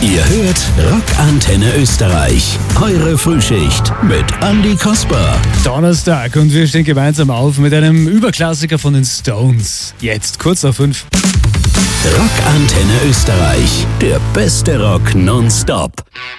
Ihr hört Rockantenne Österreich. Eure Frühschicht mit Andy Kasper. Donnerstag und wir stehen gemeinsam auf mit einem Überklassiker von den Stones. Jetzt kurz nach 5. Rockantenne Österreich. Der beste Rock nonstop.